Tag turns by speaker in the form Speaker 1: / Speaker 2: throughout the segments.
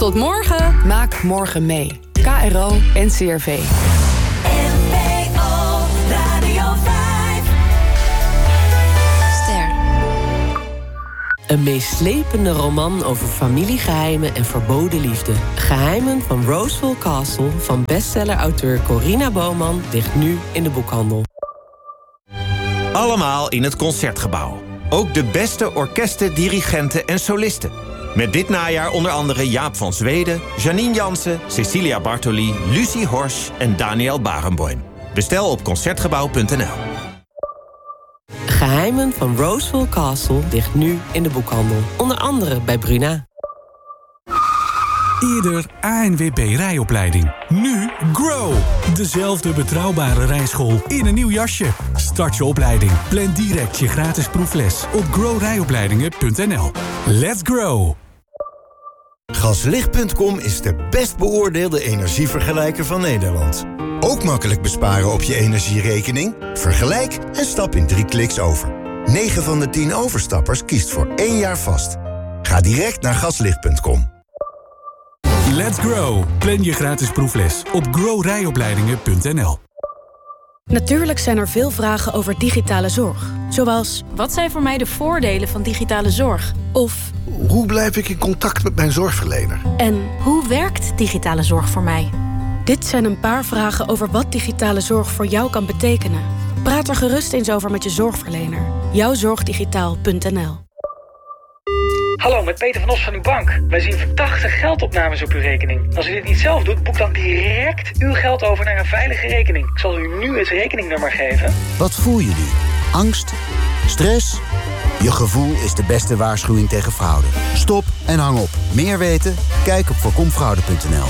Speaker 1: Tot morgen.
Speaker 2: Maak morgen mee. KRO NCRV.
Speaker 3: NPO Radio 5.
Speaker 2: Ster.
Speaker 4: Een meeslepende roman over familiegeheimen en verboden liefde. Geheimen van Roseville Castle van bestseller-auteur Corina Bouwman ligt nu in de boekhandel.
Speaker 5: Allemaal in het Concertgebouw. Ook de beste orkesten, dirigenten en solisten. Met dit najaar onder andere Jaap van Zweden, Janine Jansen, Cecilia Bartoli, Lucie Horsch en Daniel Barenboim. Bestel op Concertgebouw.nl.
Speaker 4: Geheimen van Roseville Castle ligt nu in de boekhandel. Onder andere bij Bruna.
Speaker 6: Eerder ANWB rijopleiding. Nu Grow. Dezelfde betrouwbare rijschool in een nieuw jasje. Start je opleiding. Plan direct je gratis proefles op growrijopleidingen.nl. Let's grow.
Speaker 7: Gaslicht.com is de best beoordeelde energievergelijker van Nederland. Ook makkelijk besparen op je energierekening? Vergelijk en stap in 3 kliks over. 9 van de 10 overstappers kiest voor 1 jaar vast. Ga direct naar gaslicht.com.
Speaker 6: Let's grow. Plan je gratis proefles op growrijopleidingen.nl.
Speaker 8: Natuurlijk zijn er veel vragen over digitale zorg. Zoals, wat zijn voor mij de voordelen van digitale zorg? Of,
Speaker 9: hoe blijf ik in contact met mijn zorgverlener?
Speaker 8: en hoe werkt digitale zorg voor mij? Dit zijn een paar vragen over wat digitale zorg voor jou kan betekenen. Praat er gerust eens over met je zorgverlener. Jouwzorgdigitaal.nl.
Speaker 10: Hallo, met Peter van Os van uw bank. Wij zien verdachte geldopnames op uw rekening. Als u dit niet zelf doet, boek dan direct uw geld over naar een veilige rekening. Ik zal u nu het rekeningnummer geven.
Speaker 11: Wat voel je nu? Angst? Stress? Je gevoel is de beste waarschuwing tegen fraude. Stop en hang op. Meer weten? Kijk op voorkomfraude.nl.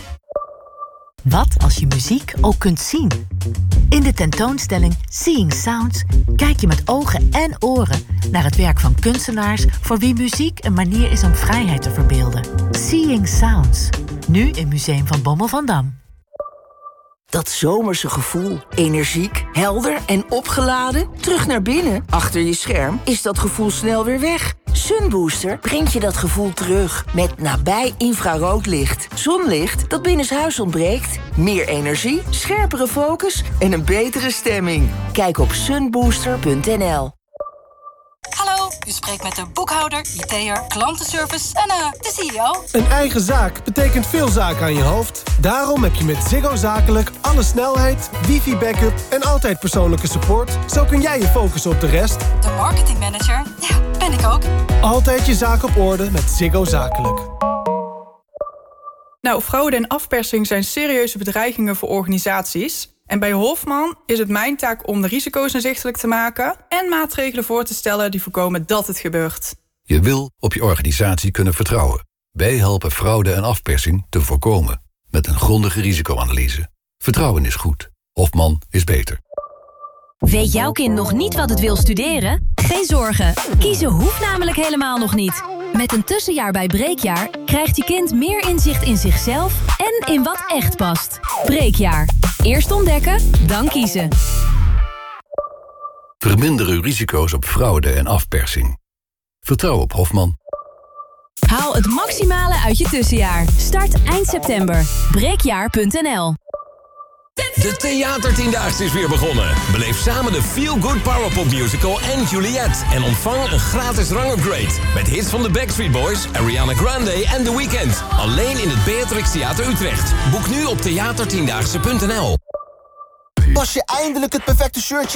Speaker 12: Wat als je muziek ook kunt zien? In de tentoonstelling Seeing Sounds kijk je met ogen en oren naar het werk van kunstenaars voor wie muziek een manier is om vrijheid te verbeelden. Seeing Sounds, nu in Museum van Bommel van Dam.
Speaker 13: Dat zomerse gevoel, energiek, helder en opgeladen, terug naar binnen, achter je scherm, is dat gevoel snel weer weg. Sunbooster brengt je dat gevoel terug met nabij infraroodlicht. Zonlicht dat binnenshuis ontbreekt. Meer energie, scherpere focus en een betere stemming. Kijk op sunbooster.nl.
Speaker 14: Hallo, u spreekt met de boekhouder, IT'er, klantenservice en de CEO.
Speaker 15: Een eigen zaak betekent veel zaken aan je hoofd. Daarom heb je met Ziggo Zakelijk alle snelheid, wifi-backup en altijd persoonlijke support. Zo kun jij je focussen op de rest.
Speaker 14: De marketingmanager, ja, ben ik ook.
Speaker 15: Altijd je zaak op orde met Ziggo Zakelijk.
Speaker 16: Nou, fraude en afpersing zijn serieuze bedreigingen voor organisaties. En bij Hofman is het mijn taak om de risico's inzichtelijk te maken en maatregelen voor te stellen die voorkomen dat het gebeurt.
Speaker 17: Je wil op je organisatie kunnen vertrouwen. Wij helpen fraude en afpersing te voorkomen met een grondige risicoanalyse. Vertrouwen is goed. Hofman is beter.
Speaker 18: Weet jouw kind nog niet wat het wil studeren? Geen zorgen. Kiezen hoeft namelijk helemaal nog niet. Met een tussenjaar bij Breekjaar krijgt je kind meer inzicht in zichzelf en in wat echt past. Breekjaar. Eerst ontdekken, dan kiezen.
Speaker 17: Verminder uw risico's op fraude en afpersing. Vertrouw op Hofman.
Speaker 18: Haal het maximale uit je tussenjaar. Start eind september. Breekjaar.nl.
Speaker 19: De Theatertiendaagse is weer begonnen. Beleef samen de Feel Good Powerpop Musical en Juliet. En ontvang een gratis rangupgrade. Met hits van de Backstreet Boys, Ariana Grande en The Weeknd. Alleen in het Beatrix Theater Utrecht. Boek nu op theatertiendaagse.nl.
Speaker 11: Pas je eindelijk het perfecte shirtje